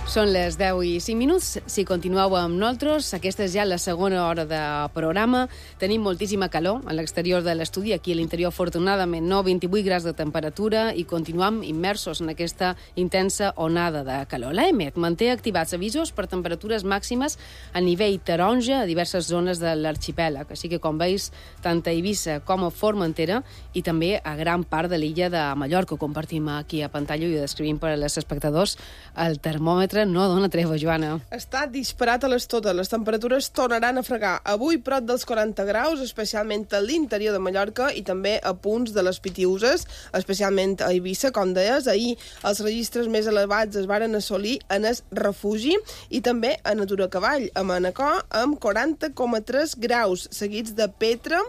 Són les 10 i 5 minuts. Si continueu amb nosaltres, aquesta és ja la segona hora de programa. Tenim moltíssima calor a l'exterior de l'estudi, aquí a l'interior, afortunadament, 28 graus de temperatura i continuam immersos en aquesta intensa onada de calor. L'EMET manté activats avisos per temperatures màximes a nivell taronja a diverses zones de l'arxipèlag. Així que, com veus, tant a Eivissa com a Formentera i també a gran part de l'illa de Mallorca. Ho compartim aquí a pantalla i ho descrivim per als espectadors. El termòmetre no dona treva, Joana. Està disparat a les totes. Les temperatures tornaran a fregar. Avui prop dels 40 graus, especialment a l'interior de Mallorca i també a punts de les Pitiüses, especialment a Eivissa, com deies. Ahir els registres més elevats es varen assolir en el refugi i també a Natura Cavall, a Manacor, amb 40,3 graus, seguits de Petra,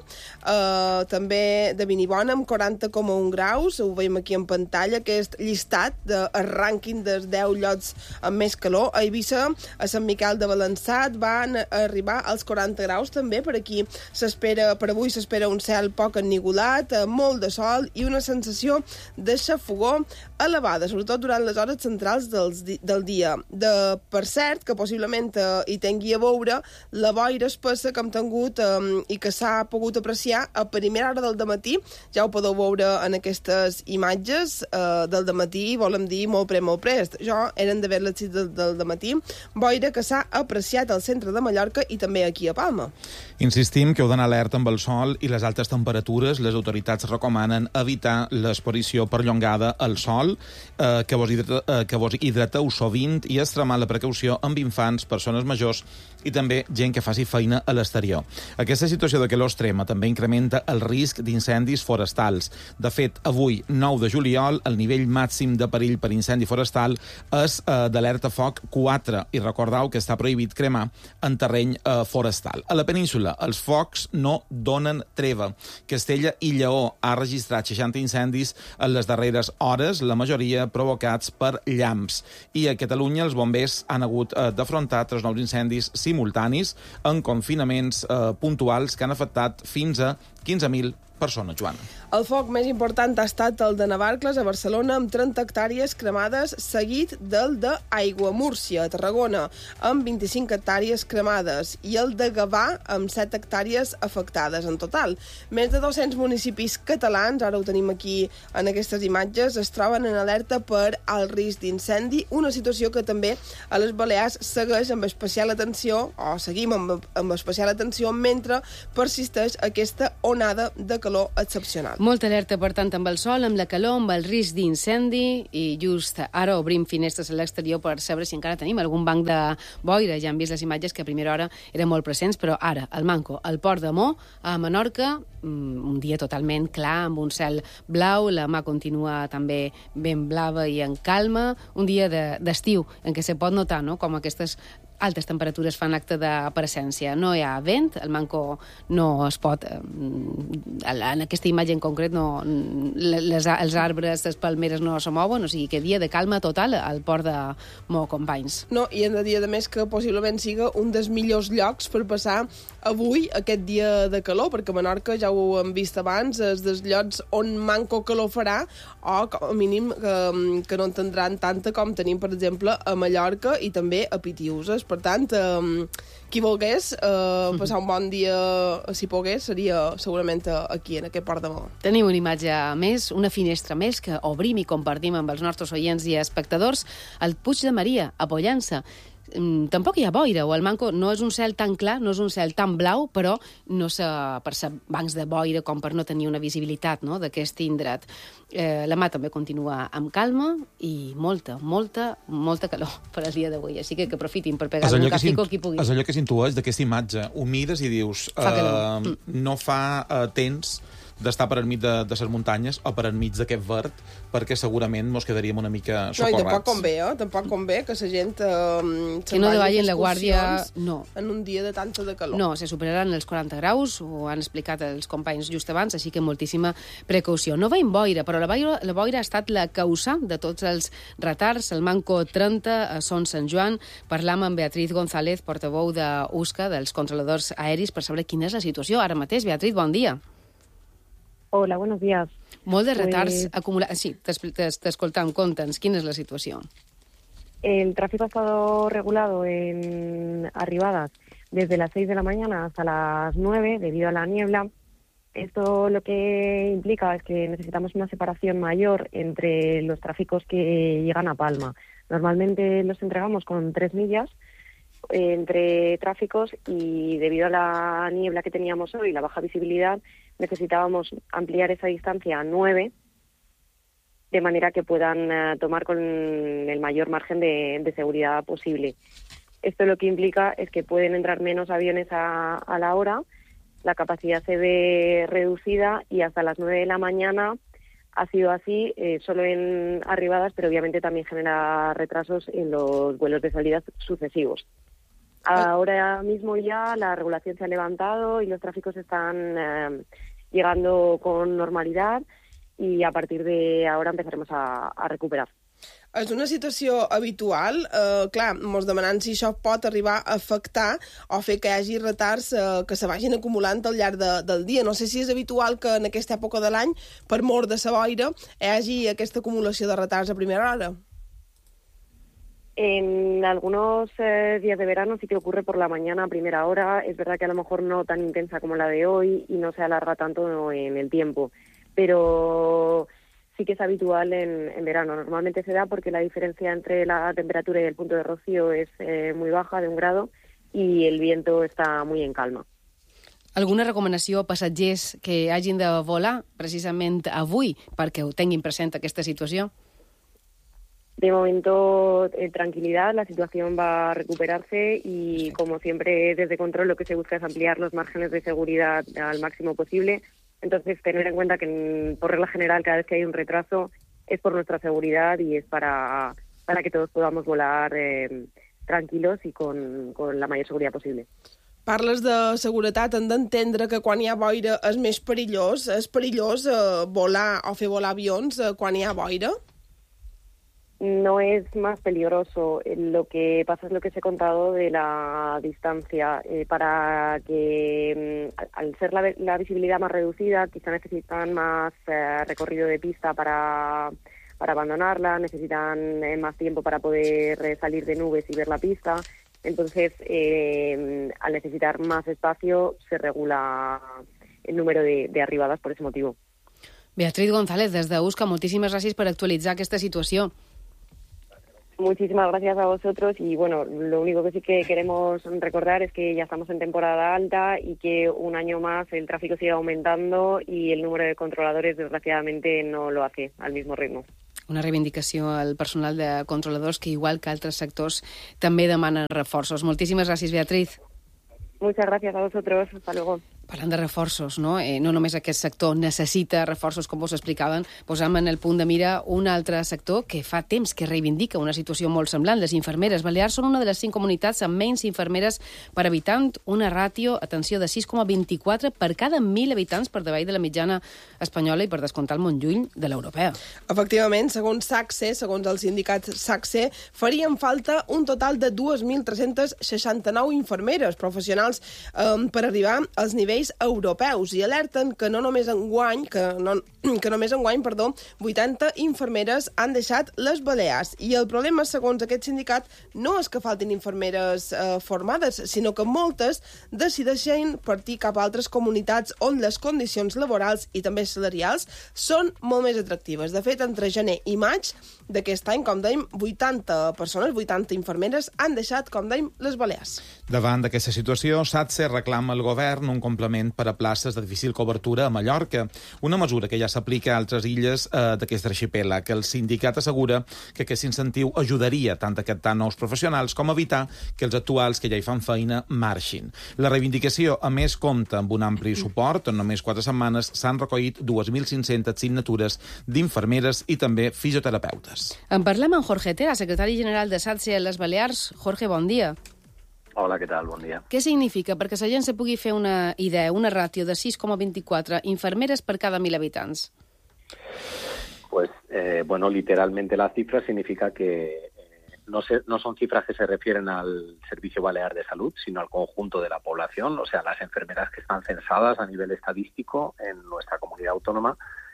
també de Vinibona, amb 40,1 graus. Ho veiem aquí en pantalla, aquest llistat del rànquing dels 10 llocs amb més calor. A Eivissa, a Sant Miquel de Balançat, van arribar als 40 graus. També per aquí per avui s'espera un cel poc ennigolat, molt de sol i una sensació de xafogor elevada, sobretot durant les hores centrals del dia. Per cert, que possiblement hi tingui a veure la boira espessa que hem tingut i que s'ha pogut apreciar a primera hora del dematí. Ja ho podeu veure en aquestes imatges del dematí, volem dir molt prest. Jo eren d'haver les 6 del dematí, boira que s'ha apreciat al centre de Mallorca i també aquí a Palma. Insistim que heu d'anar alerta amb el sol i les altes temperatures. Les autoritats recomanen evitar l'exposició perllongada al sol, que vos hidrateu sovint i extremar la precaució amb infants, persones majors i també gent que faci feina a l'exterior. Aquesta situació de calor extrema també incrementa el risc d'incendis forestals. De fet, avui, 9 de juliol, el nivell màxim de perill per incendi forestal és d'alerta foc 4, i recordeu que està prohibit cremar en terreny forestal. A la península, els focs no donen treva. Castella i Lleó ha registrat 60 incendis en les darreres hores, la majoria provocats per llamps. I a Catalunya els bombers han hagut d'afrontar 3 nous incendis simultanis en confinaments puntuals que han afectat fins a 15.000 persones, Joana. El foc més important ha estat el de Navarcles, a Barcelona, amb 30 hectàrees cremades, seguit del d'Aiguamúrcia, a Tarragona, amb 25 hectàrees cremades, i el de Gavà, amb 7 hectàrees afectades en total. Més de 200 municipis catalans, ara ho tenim aquí en aquestes imatges, es troben en alerta per alt risc d'incendi, una situació que també a les Balears segueix amb especial atenció, o seguim amb especial atenció, mentre persisteix aquesta onada de calor excepcional. Molta alerta, per tant, amb el sol, amb la calor, amb el risc d'incendi, i just ara obrim finestres a l'exterior per saber si encara tenim algun banc de boira. Ja hem vist les imatges que a primera hora eren molt presents, però ara, al Manco, al Port de Mó, a Menorca, un dia totalment clar, amb un cel blau, la mà continua també ben blava i en calma, un dia d'estiu en què se pot notar, no?, com aquestes altes temperatures fan acte de presència. No hi ha vent, el Manco no es pot... En aquesta imatge en concret, els arbres, les palmeres no se mouen, o sigui que dia de calma total al Port de Mó, companys. No, i hem de dir, a més, que possiblement siga un dels millors llocs per passar avui aquest dia de calor, perquè a Menorca, ja ho hem vist abans, és dels llocs on manco calor farà, o com a mínim que no en tindran tanta com tenim, per exemple, a Mallorca i també a Pitiüses. Per tant, qui volgués passar un bon dia, si pogués, seria segurament aquí, en aquest Port de Mó. Tenim una imatge més, una finestra més, que obrim i compartim amb els nostres oients i espectadors. El Puig de Maria, a Pollença. Tampoc hi ha boira, o el Manco no és un cel tan clar, no és un cel tan blau, però no se percep bancs de boira com per no tenir una visibilitat, no?, d'aquest indret. La mà també continua amb calma i molta calor per al dia d'avui, així que aprofitin per pegar un castico qui pugui. És allò que s'intueix d'aquesta imatge. Ho mires i dius, no fa temps d'estar per enmig de les muntanyes o per enmig d'aquest verd, perquè segurament mos quedaríem una mica socorrats. No, i tampoc convé que la gent que no davallin la guàrdia en un dia de tanta de calor. No, se superaran els 40 graus, ho han explicat els companys just abans, així que moltíssima precaució. No veiem boira, però la boira ha estat la causa de tots els retards. El Manco 30 a Son Sant Joan. Parlam amb Beatriz González, portaveu d'USCA, dels controladors aeris, per saber quina és la situació ara mateix. Beatriz, bon dia. Hola, buenos días. Molt de retards acumulats. Sí, t'escoltam, conta'ns, quina és la situació? El tráfico ha estado regulado en arribadas desde las 6 de la mañana hasta las 9 debido a la niebla. Esto lo que implica es que necesitamos una separación mayor entre los tráficos que llegan a Palma. Normalmente los entregamos con 3 millas entre tráficos y debido a la niebla que teníamos hoy y la baja visibilidad necesitábamos ampliar esa distancia a 9 de manera que puedan tomar con el mayor margen de seguridad posible. Esto lo que implica es que pueden entrar menos aviones a la hora, la capacidad se ve reducida y hasta las 9 de la mañana ha sido así, solo en arribadas, pero obviamente también genera retrasos en los vuelos de salida sucesivos. Ahora mismo ya la regulación se ha levantado y los tráficos están llegando con normalidad i a partir de ahora empezaremos a recuperar. És una situació habitual. Clar, mos demanant si això pot arribar a afectar o fer que hi hagi retards que se vagin acumulant al llarg del dia. No sé si és habitual que en aquesta època de l'any, per mor de la boira, hi hagi aquesta acumulació de retards a primera hora. En algunos días de verano sí que ocurre por la mañana a primera hora. Es verdad que a lo mejor no tan intensa como la de hoy y no se alarga tanto en el tiempo, pero sí que es habitual en verano. Normalmente se da porque la diferencia entre la temperatura y el punto de rocío es muy baja, de 1 grado, y el viento está muy en calma. Alguna recomanació a passatgers que hagin de volar precisament avui perquè ho tinguin present aquesta situació? De momento, tranquilidad, la situación va a recuperarse y, como siempre, desde Control lo que se busca es ampliar los márgenes de seguridad al máximo posible. Entonces, tener en cuenta que, por regla general, cada vez que hay un retraso es por nuestra seguridad y es para que todos podamos volar tranquilos y con la mayor seguridad posible. Parles de seguretat, hem d'entendre que quan hi ha boira és més perillós. És perillós volar o fer volar avions quan hi ha boira? No es más peligroso. Lo que pasa es lo que os he contado de la distancia. Para que, al ser la visibilidad más reducida, quizá necesitan más recorrido de pista para abandonarla, necesitan más tiempo para poder salir de nubes y ver la pista. Entonces, al necesitar más espacio, se regula el número de arribadas por ese motivo. Beatriz González, des d'Euska, moltíssimes gràcies per actualitzar aquesta situació. Muchísimas gracias a vosotros y bueno, lo único que sí que queremos recordar es que ya estamos en temporada alta y que un año más el tráfico sigue aumentando y el número de controladores desgraciadamente no lo hace al mismo ritmo. Una reivindicació al personal de controladors que, igual que altres sectors, també demanen reforços. Moltíssimes gràcies, Beatriz. Muchas gracias a vosotros. Hasta luego. Parlant de reforços, no? No només aquest sector necessita reforços, com vos explicaven, posam en el punt de mira un altre sector que fa temps que reivindica una situació molt semblant. Les infermeres balears són una de les 5 comunitats amb menys infermeres per habitant, una ràtio, atenció, de 6,24 per cada 1.000 habitants per davall de la mitjana espanyola i, per descomptar, molt lluny de l'europea. Efectivament, segons SACSE, segons el sindicat SACSE, farien falta un total de 2.369 infermeres professionals per arribar als nivells europeus i alerten que només enguany 80 infermeres han deixat les Balears. I el problema, segons aquest sindicat, no és que faltin infermeres formades, sinó que moltes decideixen partir cap a altres comunitats on les condicions laborals i també salarials són molt més atractives. De fet, entre gener i maig d'aquest any, com dèiem, 80 persones, 80 infermeres, han deixat, com dèiem, les Balears. Davant d'aquesta situació, SATSE reclama al govern un complement per a places de difícil cobertura a Mallorca, una mesura que ja s'aplica a altres illes d'aquest arxipèlag. El sindicat assegura que aquest incentiu ajudaria tant a captar nous professionals com a evitar que els actuals que ja hi fan feina marxin. La reivindicació, a més, compta amb un ampli suport. En només 4 setmanes s'han recollit 2.500 signatures d'infermeres i també fisioterapeutes. En parlem amb Jorge Tera, secretari general de SATSE a les Balears. Jorge, bon dia. Hola, què tal? Bon dia. Què significa, perquè la gent se pugui fer una idea, una ràtio de 6,24 infermeres per cada 1.000 habitants? Pues, literalmente la cifra significa que no son cifras que se refieren al Servicio Balear de Salud, sino al conjunto de la población, o sea, las enfermeras que están censadas a nivel estadístico en nuestra comunidad autónoma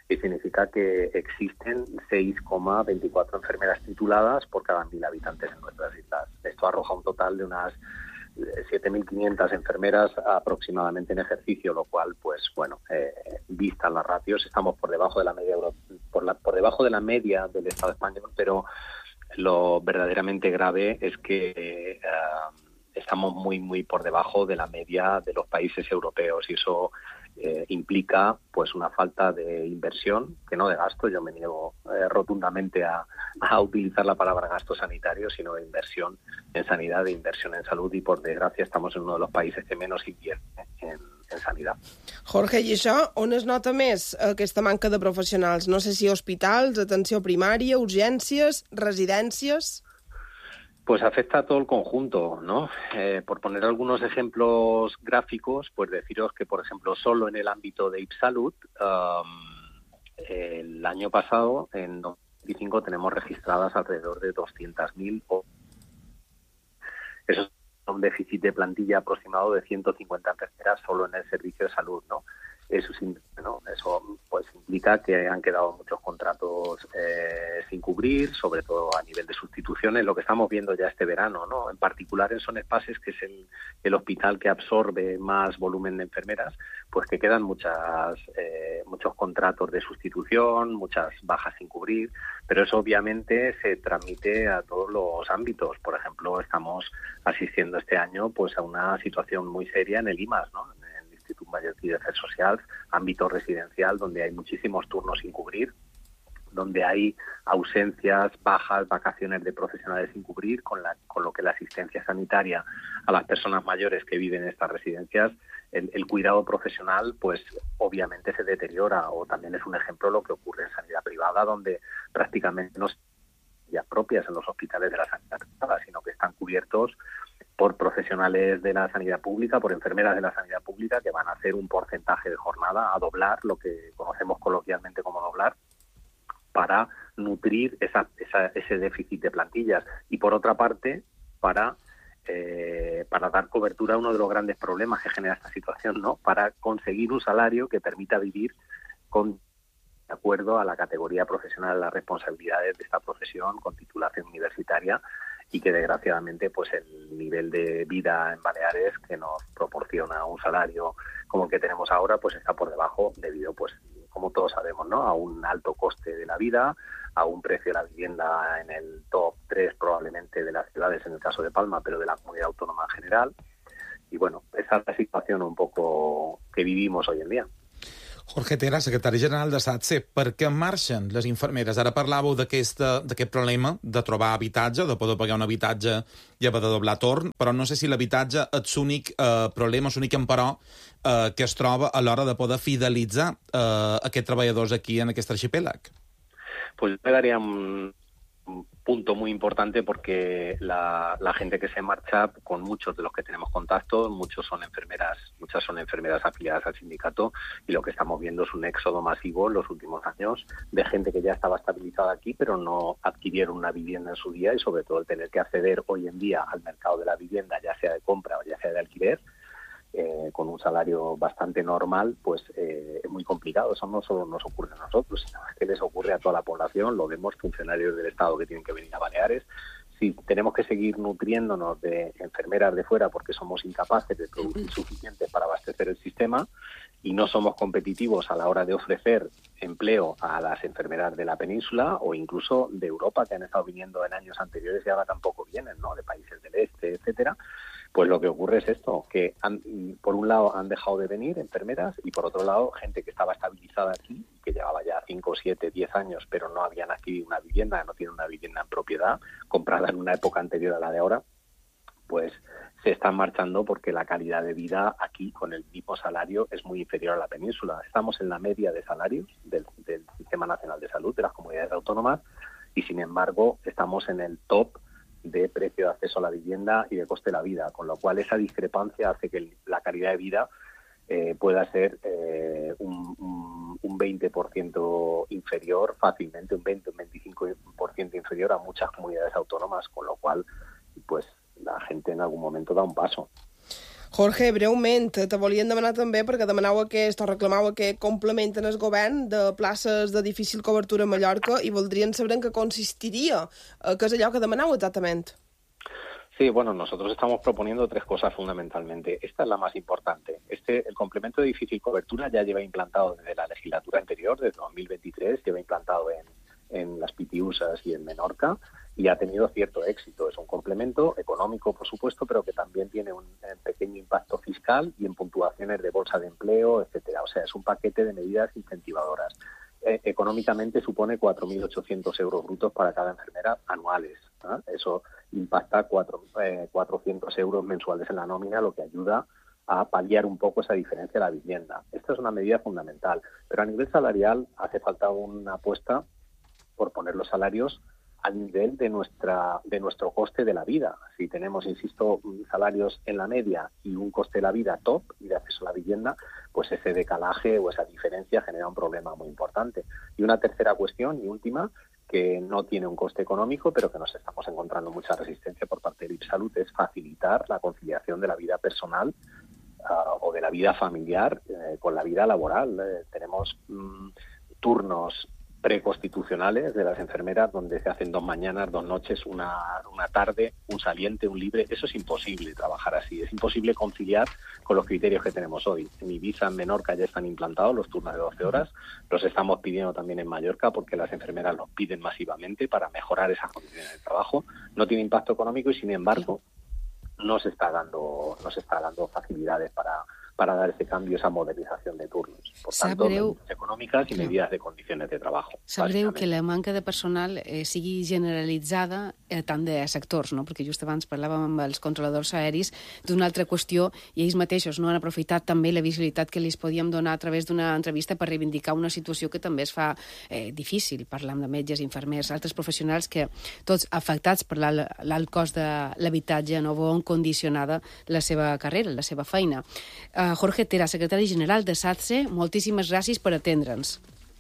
y significa que existen 6,24 enfermeras tituladas por cada 1.000 habitantes en nuestras islas. Esto arroja un total de unas 7.500 enfermeras aproximadamente en ejercicio, lo cual, pues bueno, vistas las ratios, estamos por debajo de la media por debajo de la media del Estado español, pero lo verdaderamente grave es que estamos muy por debajo de la media de los países europeos, y eso implica pues una falta de inversión, que no de gasto. Yo me niego rotundamente a utilizar la palabra gasto sanitario, sino de inversión en sanidad, de inversión en salud, y por desgracia estamos en uno de los países que menos invierte en sanidad. Jorge, i això on es nota més aquesta manca de professionals? No sé si hospitals, atenció primària, urgències, residències... Pues afecta a todo el conjunto, ¿no? Por poner algunos ejemplos gráficos, pues deciros que, por ejemplo, solo en el ámbito de IPSalud, el año pasado, en 2025, tenemos registradas alrededor de 200.000. Eso es un déficit de plantilla aproximado de 150 enfermeras solo en el servicio de salud, ¿no? Eso pues implica que han quedado muchos contratos sin cubrir, sobre todo a nivel de sustituciones, lo que estamos viendo ya este verano, ¿no? En particular en Son Espases, que es el hospital que absorbe más volumen de enfermeras, pues que quedan muchos contratos de sustitución, muchas bajas sin cubrir, pero eso obviamente se transmite a todos los ámbitos. Por ejemplo, estamos asistiendo este año pues a una situación muy seria en el IMAS, ¿no? Institut Mallorquí de Afers Socials, ámbito residencial, donde hay muchísimos turnos sin cubrir, donde hay ausencias, bajas, vacaciones de profesionales sin cubrir, con lo que la asistencia sanitaria a las personas mayores que viven en estas residencias, el cuidado profesional, pues obviamente se deteriora. O también es un ejemplo lo que ocurre en sanidad privada, donde prácticamente no ya propias en los hospitales de la sanidad privada, sino que están cubiertos por profesionales de la sanidad pública, por enfermeras de la sanidad pública, que van a hacer un porcentaje de jornada a doblar, lo que conocemos coloquialmente como doblar, para nutrir ese déficit de plantillas. Y por otra parte, para dar cobertura a uno de los grandes problemas que genera esta situación, ¿no? Para conseguir un salario que permita vivir de acuerdo a la categoría profesional, las responsabilidades de esta profesión, con titulación universitaria, y que desgraciadamente pues el nivel de vida en Baleares, que nos proporciona un salario como el que tenemos ahora, pues está por debajo, debido, pues como todos sabemos, ¿no?, a un alto coste de la vida, a un precio de la vivienda en el top 3 probablemente de las ciudades, en el caso de Palma, pero de la comunidad autónoma en general. Y bueno, esa es la situación un poco que vivimos hoy en día. Jorge Tera, secretari general de SATSE, per què marxen les infermeres? Ara parlàveu d'aquest problema de trobar habitatge, de poder pagar un habitatge i haver de doblar torn, però no sé si l'habitatge és l'únic problema, és l'únic emperò que es troba a l'hora de poder fidelitzar aquests treballadors aquí en aquest arxipèlag. Pues me daría un punto muy importante, porque la gente que se marcha, con muchos de los que tenemos contacto, muchas son enfermeras afiliadas al sindicato, y lo que estamos viendo es un éxodo masivo en los últimos años de gente que ya estaba estabilizada aquí, pero no adquirieron una vivienda en su día, y sobre todo el tener que acceder hoy en día al mercado de la vivienda, ya sea de compra o ya sea de alquiler, con un salario bastante normal, pues es muy complicado. Eso no solo nos ocurre a nosotros, sino que les ocurre a toda la población. Lo vemos funcionarios del Estado que tienen que venir a Baleares. Si tenemos que seguir nutriéndonos de enfermeras de fuera porque somos incapaces de producir suficiente para abastecer el sistema, y no somos competitivos a la hora de ofrecer empleo a las enfermeras de la península o incluso de Europa, que han estado viniendo en años anteriores y ahora tampoco vienen, ¿no?, de países del este, etcétera, pues lo que ocurre es esto, que por un lado han dejado de venir enfermeras, y por otro lado gente que estaba estabilizada aquí, que llevaba ya 5, 7, 10 años, pero no habían adquirido una vivienda, no tienen una vivienda en propiedad, comprada en una época anterior a la de ahora, pues se están marchando porque la calidad de vida aquí con el mismo salario es muy inferior a la península. Estamos en la media de salarios del Sistema Nacional de Salud, de las comunidades autónomas, y sin embargo estamos en el top de precio de acceso a la vivienda y de coste de la vida, con lo cual esa discrepancia hace que la calidad de vida pueda ser un 20% inferior fácilmente, un 20, un 25% inferior a muchas comunidades autónomas, con lo cual pues la gente en algún momento da un paso. Jorge, breument, te volien demanar també, perquè reclamau aquest complement en el govern de places de difícil cobertura a Mallorca i voldrien saber en què consistiria, què és allò que demanau exactament. Sí, bueno, nosotros estamos proponiendo 3 cosas fundamentalmente. Esta es la más importante. El complemento de difícil cobertura ya lleva implantado desde la legislatura anterior, desde 2023, lleva implantado en las Pitiusas y en Menorca, y ha tenido cierto éxito. Es un complemento económico, por supuesto, pero que también tiene un pequeño impacto fiscal y en puntuaciones de bolsa de empleo, etcétera. O sea, es un paquete de medidas incentivadoras. Económicamente supone 4.800 euros brutos para cada enfermera anuales. Eso impacta 400 euros mensuales en la nómina, lo que ayuda a paliar un poco esa diferencia de la vivienda. Esta es una medida fundamental, pero a nivel salarial hace falta una apuesta por poner los salarios al nivel de nuestro coste de la vida. Si tenemos, insisto, salarios en la media y un coste de la vida top y de acceso a la vivienda, pues ese decalaje o esa diferencia genera un problema muy importante. Y una tercera cuestión y última, que no tiene un coste económico, pero que nos estamos encontrando mucha resistencia por parte del IPSalud, es facilitar la conciliación de la vida personal o de la vida familiar con la vida laboral. Tenemos turnos preconstitucionales de las enfermeras donde se hacen 2 mañanas, 2 noches, una tarde, un saliente, un libre. Eso es imposible trabajar así, es imposible conciliar con los criterios que tenemos hoy. En Ibiza, en Menorca ya están implantados los turnos de 12 horas, los estamos pidiendo también en Mallorca porque las enfermeras los piden masivamente para mejorar esas condiciones de trabajo. No tiene impacto económico y sin embargo no se está dando facilidades para dar ese cambio, esa modernización de turnos. Por tanto, medidas econòmiques i medidas de condicions de treball. Sap greu que la manca de personal sigui generalitzada tant de sectors, no? Perquè just abans parlàvem amb els controladors aeris d'una altra qüestió i ells mateixos no han aprofitat també la visibilitat que els podíem donar a través d'una entrevista per reivindicar una situació que també es fa difícil. Parlam de metges, infermers, altres professionals que tots afectats per l'alt cost de l'habitatge no veuen condicionada la seva carrera, la seva feina. Jorge Tera, secretari general de SATSE, moltíssimes gràcies per atendre'ns.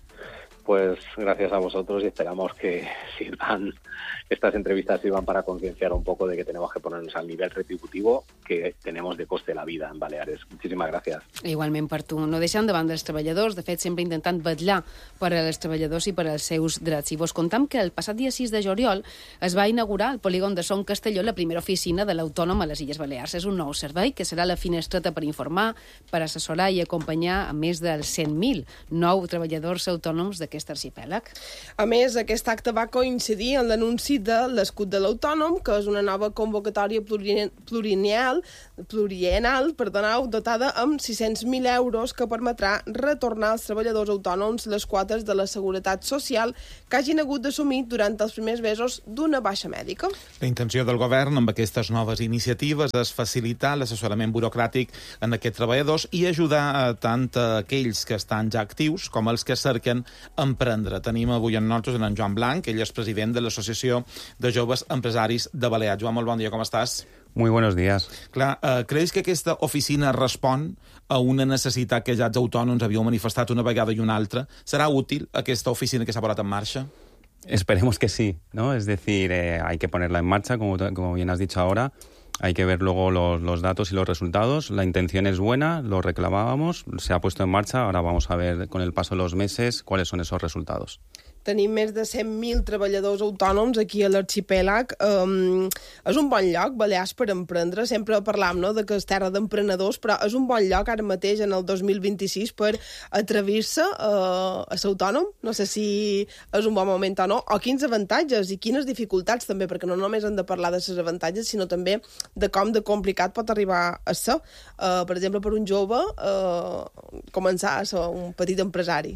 Pues gracias a vosotros y esperamos que estas entrevistas sirvan para concienciar un poco de que tenemos que ponernos al nivel retributivo que tenemos de coste de la vida en Baleares. Muchísimas gracias. Igualment per tu. No deixant de banda els treballadors, de fet sempre intentant vetllar per als treballadors i per als seus drets. I vos contam que el passat dia 6 de juliol es va inaugurar al polígon de Son Castelló la primera oficina de l'Autònom a les Illes Balears. És un nou servei que serà la finestreta per informar, per assessorar i acompanyar a més dels 100.000 nous treballadors autònoms d'aquest arxipèlag. A més, aquest acte va coincidir en l'anunci de l'escut de l'Autònom, que és una nova convocatòria pluriennal, dotada amb 600.000 euros que permetrà retornar als treballadors autònoms les quotes de la Seguretat Social que hagin hagut d'assumir durant els primers mesos d'una baixa mèdica. La intenció del govern amb aquestes noves iniciatives és facilitar l'assessorament burocràtic en aquests treballadors i ajudar tant a aquells que estan ja actius com els que cerquen emprendre. Tenim avui amb nosaltres en Joan Blanc, ell és president de l'Associació de Joves Empresaris de Balears. Joan, molt bon dia, com estàs? Muy buenos días. Clar, ¿creus que aquesta oficina respon a una necessitat que ja els autònoms havíeu manifestat una vegada i una altra? ¿Será útil aquesta oficina que s'ha posat en marxa? Esperemos que sí, ¿no? Es decir, hay que ponerla en marcha, como bien has dicho ahora. Hay que ver luego los datos y los resultados. La intención es buena, lo reclamábamos, se ha puesto en marcha. Ahora vamos a ver con el paso de los meses cuáles son esos resultados. Tenim més de 100.000 treballadors autònoms aquí a l'arxipèlag. És un bon lloc, Balears, per emprendre. Sempre parlam, no?, de que és terra d'emprenedors, però és un bon lloc ara mateix, en el 2026, per atrevir-se a ser autònom. No sé si és un bon moment o no, o quins avantatges i quines dificultats també, perquè no només hem de parlar de les avantatges, sinó també de com de complicat pot arribar a ser. Per exemple, per un jove, començar a ser un petit empresari.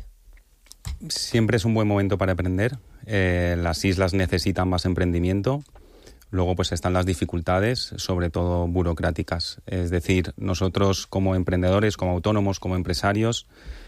Siempre es un buen momento para emprender. Las islas necesitan más emprendimiento. Luego pues están las dificultades, sobre todo burocráticas. Es decir, nosotros como emprendedores, como autónomos, como empresarios,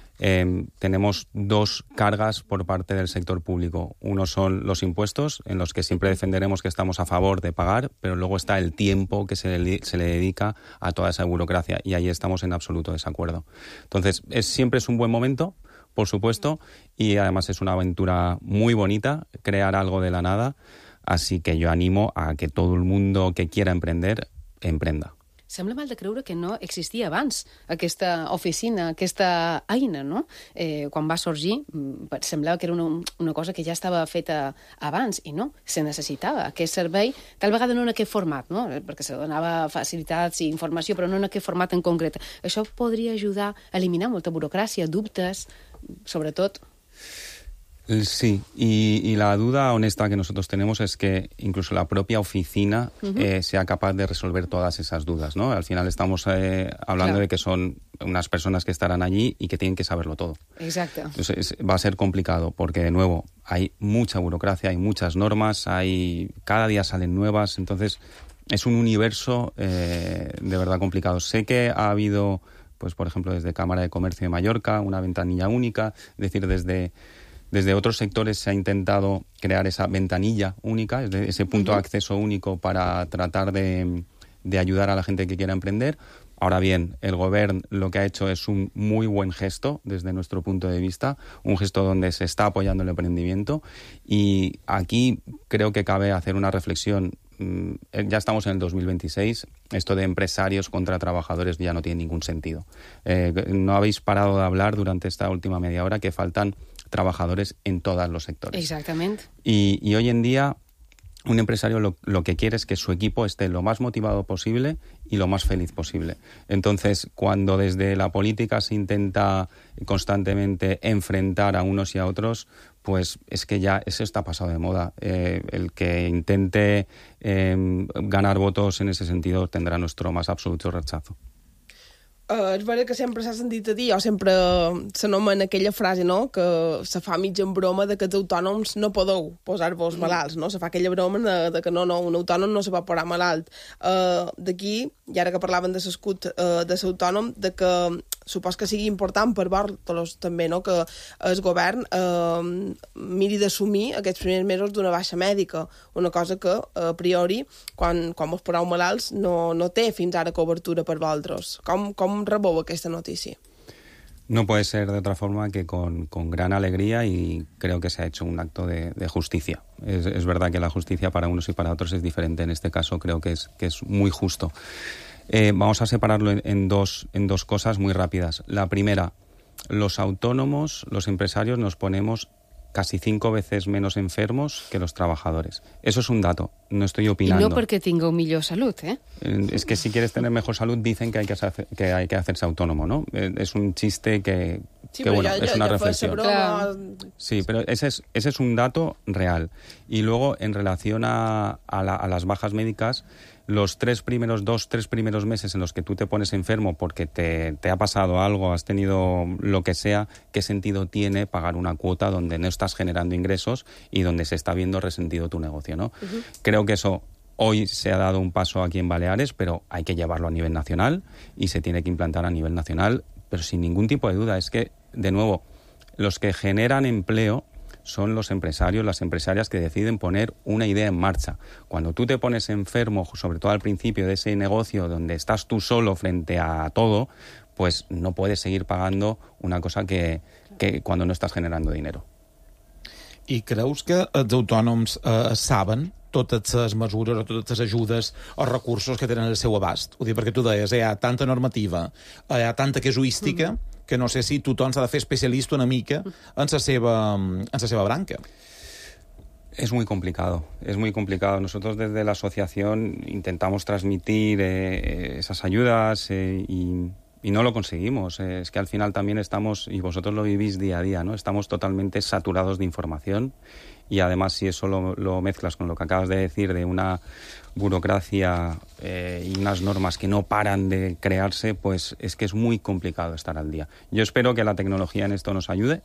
tenemos 2 cargas por parte del sector público. Uno son los impuestos, en los que siempre defenderemos que estamos a favor de pagar, pero luego está el tiempo que se le dedica a toda esa burocracia, y ahí estamos en absoluto desacuerdo. Entonces, siempre es un buen momento, por supuesto, y además es una aventura muy bonita, crear algo de la nada, así que yo animo a que todo el mundo que quiera emprender, emprenda. Sembla mal de creure que no existia abans aquesta oficina, aquesta eina, no? Quan va sorgir, semblava que era una cosa que ja estava feta abans, i no, se necessitava aquest servei, tal vegada no en aquest format, no? Perquè se donava facilitats i informació, però no en aquest format en concret. Això podria ajudar a eliminar molta burocràcia, dubtes, sobretot. Sí, y la duda honesta que nosotros tenemos es que incluso la propia oficina sea capaz de resolver todas esas dudas, ¿no? Al final estamos hablando de que son unas personas que estarán allí y que tienen que saberlo todo. Exacto. Entonces va a ser complicado porque, de nuevo, hay mucha burocracia, hay muchas normas, cada día salen nuevas, entonces es un universo de verdad complicado. Sé que ha habido, pues por ejemplo, desde Cámara de Comercio de Mallorca, una ventanilla única, es decir, desde otros sectores se ha intentado crear esa ventanilla única, ese punto de acceso único para tratar de ayudar a la gente que quiera emprender. Ahora bien, el Gobierno lo que ha hecho es un muy buen gesto desde nuestro punto de vista, un gesto donde se está apoyando el emprendimiento, y aquí creo que cabe hacer una reflexión. Ya estamos en el 2026, esto de empresarios contra trabajadores ya no tiene ningún sentido. No habéis parado de hablar durante esta última media hora que faltan trabajadores en todos los sectores. Exactamente. Y hoy en día un empresario lo que quiere es que su equipo esté lo más motivado posible y lo más feliz posible. Entonces, cuando desde la política se intenta constantemente enfrentar a unos y a otros, pues es que ya eso está pasado de moda. El que intente ganar votos en ese sentido tendrá nuestro más absoluto rechazo. És vera que sempre s'ha sentit a dir, o sempre s'anomena aquella frase, no?, que se fa mig en broma de que els autònoms no podeu posar-vos malalts, no? Se fa aquella broma de que no, un autònom no se pot posar malalt. D'aquí, i ara que parlaven de l'escut de l'autònom, de que supos que sigui important per vosaltres també, no?, que el govern miri d'assumir aquests primers mesos d'una baixa mèdica, una cosa que a priori, quan vos poseu malalts, no té fins ara cobertura per vosaltres. Com rebeu aquesta notícia? No puede ser de otra forma que con gran alegría, y creo que se ha hecho un acto de justicia. Es verdad que la justicia para unos y para otros es diferente. En este caso creo que es muy justo. Vamos a separarlo en dos cosas muy rápidas. La primera, los autónomos, los empresarios, nos ponemos casi 5 veces menos enfermos que los trabajadores. Eso es un dato, no estoy opinando. Y no porque tenga millor salud, ¿eh? Es que si quieres tener mejor salud dicen que hay que hacerse autónomo, ¿no? Es un chiste que bueno, es una reflexión. Claro. Sí, pero ese es un dato real. Y luego, en relación a las bajas médicas, los 3 primeros meses en los que tú te pones enfermo porque te ha pasado algo, has tenido lo que sea, ¿qué sentido tiene pagar una cuota donde no estás generando ingresos y donde se está viendo resentido tu negocio, ¿no? Creo que eso hoy se ha dado un paso aquí en Baleares, pero hay que llevarlo a nivel nacional y se tiene que implantar a nivel nacional, pero sin ningún tipo de duda. Es que, de nuevo, los que generan empleo son los empresarios, las empresarias que deciden poner una idea en marcha. Cuando tú te pones enfermo, sobre todo al principio de ese negocio donde estás tú solo frente a todo, pues no puedes seguir pagando una cosa que cuando no estás generando dinero. I creus que els autònoms saben totes les mesures o totes les ajudes o recursos que tenen al seu abast? Ho dic perquè tu deies, hi ha tanta normativa, hi ha tanta casuística, que no sé si tothom s'ha de fer especialista una mica en la seva branca. Es muy complicado, es muy complicado. Nosotros desde la asociación intentamos transmitir esas ayudas y no lo conseguimos. Es que al final también estamos, y vosotros lo vivís día a día, ¿no? Estamos totalmente saturados de información, y además si eso lo mezclas con lo que acabas de decir de una burocracia y unas normas que no paran de crearse, pues es que es muy complicado estar al día. Yo espero que la tecnología en esto nos ayude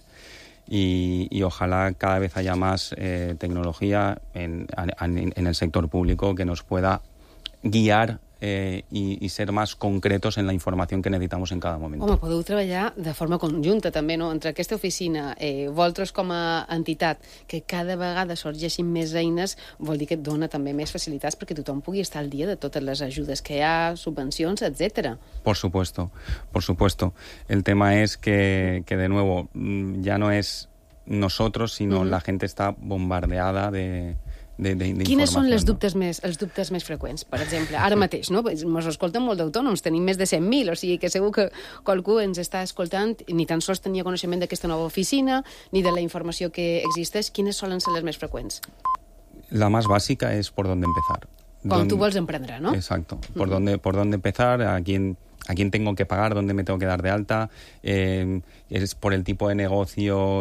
y ojalá cada vez haya más tecnología en el sector público que nos pueda guiar i ser més concretos en la informació que necessitamos en cada moment. Home, podeu treballar de forma conjunta també, no? Entre aquesta oficina, vosaltres com a entitat, que cada vegada sorgeixin més eines, vol dir que et dona també més facilitats perquè tothom pugui estar al dia de totes les ajudes que hi ha, subvencions, etc. Por supuesto, por supuesto. El tema es que de nuevo, ya no es nosotros, sino la gente está bombardeada de d'informació. Quines són els dubtes més freqüents? Per exemple, ara mateix, no? Ens escolten molt d'autònoms, tenim més de 100.000, o sigui que segur que qualcú ens està escoltant i ni tan sols tenia coneixement d'aquesta nova oficina, ni de la informació que existeix. Quines solen ser les més freqüents? La más básica es por dónde empezar. Quan tu vols emprendre, ¿no? Exacto. Por dónde empezar, a quién tengo que pagar, dónde me tengo que dar de alta, es por el tipo de negocio,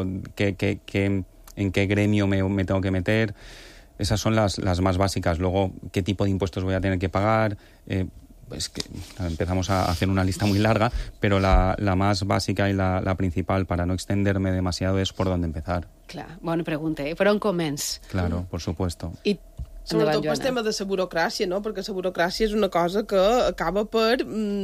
en qué gremio me tengo que meter. Esas son las más básicas. Luego, qué tipo de impuestos voy a tener que pagar. Es que empezamos a hacer una lista muy larga, pero la más básica y la principal, para no extenderme demasiado, es por dónde empezar. Clar, bona pregunta, Per on començ? Claro, por supuesto. I sobretot pel tema de la burocràcia, no? Perquè la burocràcia és una cosa que acaba per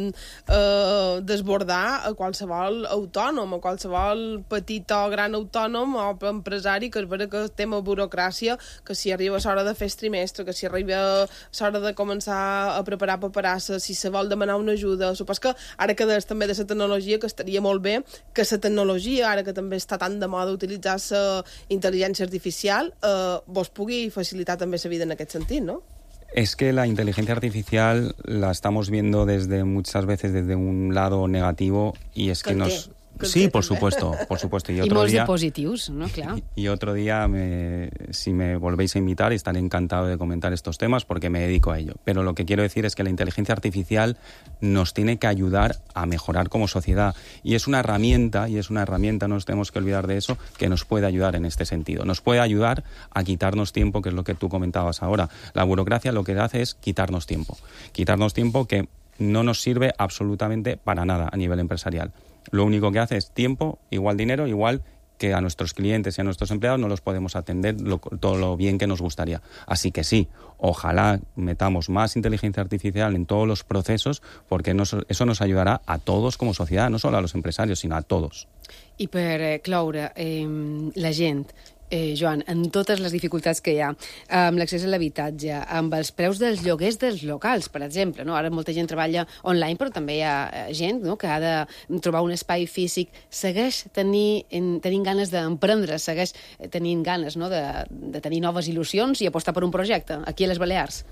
desbordar a qualsevol autònom, a qualsevol petit o gran autònom o empresari, que és vera que el tema burocràcia, que si arriba a l'hora de fer el trimestre, que si arriba a l'hora de començar a preparar paperassa, si se vol demanar una ajuda. Supos que ara que des també de la tecnologia, que estaria molt bé que la tecnologia, ara que també està tan de moda utilitzar la intel·ligència artificial, vos pugui facilitar també la vida en aquest sentit, ¿no? Es que la inteligencia artificial la estamos viendo muchas veces desde un lado negativo y es que nos... Sí, por supuesto. Y molts de positius, ¿no? Claro. Y otro día, si me volvéis a invitar, estaré encantado de comentar estos temas porque me dedico a ello. Pero lo que quiero decir es que la inteligencia artificial nos tiene que ayudar a mejorar como sociedad. Y es una herramienta, no nos tenemos que olvidar de eso, que nos puede ayudar en este sentido. Nos puede ayudar a quitarnos tiempo, que es lo que tú comentabas ahora. La burocracia lo que hace es quitarnos tiempo. Quitarnos tiempo que no nos sirve absolutamente para nada a nivel empresarial. Lo único que hace es tiempo, igual dinero, igual que a nuestros clientes y a nuestros empleados no los podemos atender todo lo bien que nos gustaría. Así que sí, ojalá metamos más inteligencia artificial en todos los procesos, porque eso nos ayudará a todos como sociedad, no solo a los empresarios, sino a todos. I per cloure, la gent, Joan, en totes les dificultats que hi ha, amb l'accés a l'habitatge, amb els preus dels lloguers dels locals, per exemple, no? Ara molta gent treballa online, però també hi ha gent, no?, que ha de trobar un espai físic, segueix tenint ganes d'emprendre, segueix tenint ganes, no?, de tenir noves il·lusions i apostar per un projecte, aquí a les Balears.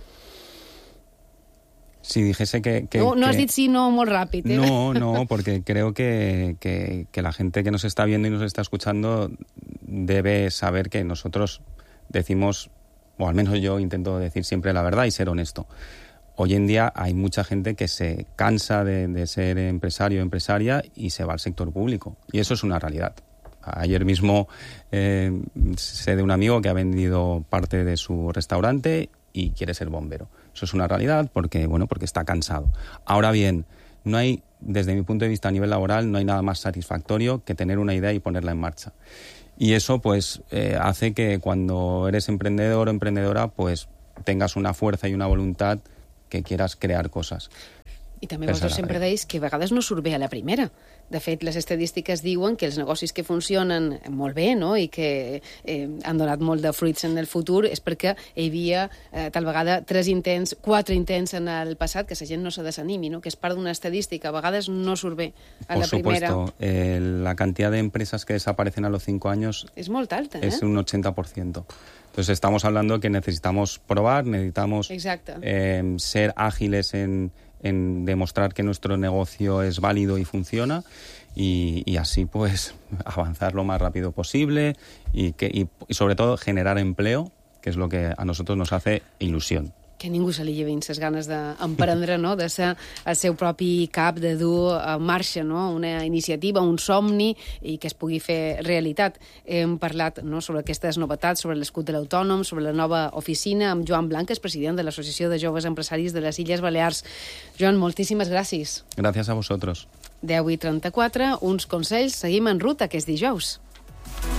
Si dijese que no has dit sí, no, molt ràpid. No, porque creo que la gente que nos está viendo y nos está escuchando debe saber que nosotros decimos, o al menos yo intento decir siempre la verdad y ser honesto. Hoy en día hay mucha gente que se cansa de ser empresario o empresaria y se va al sector público. Y eso es una realidad. Ayer mismo sé de un amigo que ha vendido parte de su restaurante y quiere ser bombero. Eso es una realidad porque está cansado. Ahora bien, no hay, desde mi punto de vista a nivel laboral, no hay nada más satisfactorio que tener una idea y ponerla en marcha. Y eso pues hace que cuando eres emprendedor o emprendedora pues tengas una fuerza y una voluntad que quieras crear cosas. I també vosaltres sempre deis que a vegades no surt bé a la primera. De fet, les estadístiques diuen que els negocis que funcionen molt bé, no?, i que han donat molt de fruits en el futur és perquè hi havia tal vegada 3 intents, 4 intents en el passat, que la gent no se desanimi, no?, que és part d'una estadística. A vegades no surt bé a la primera. Por supuesto. La cantidad de empresas que desaparecen a los 5 años es molt alta, es un 80%. Entonces estamos hablando que necesitamos probar, necesitamos ser ágiles en demostrar que nuestro negocio es válido y funciona y así pues avanzar lo más rápido posible y sobre todo generar empleo, que es lo que a nosotros nos hace ilusión. Que a ningú se li llevin les ganes d'emprendre, no?, de ser el seu propi cap, de dur en marxa, no?, una iniciativa, un somni, i que es pugui fer realitat. Hem parlat, no?, sobre aquestes novetats, sobre l'escut de l'autònom, sobre la nova oficina, amb Joan Blanc, que és president de l'Associació de Joves Empresaris de les Illes Balears. Joan, moltíssimes gràcies. Gràcies a vosaltres. 10:34, uns consells. Seguim en ruta, que és dijous.